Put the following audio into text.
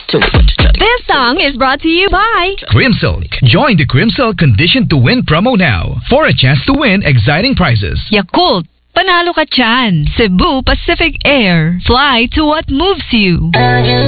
This song is brought to you by Crimsilk. Join the Crimsilk Condition to Win promo now for a chance to win exciting prizes. Yakult. Panalo ka dyan. Cebu Pacific Air. Fly to what moves you.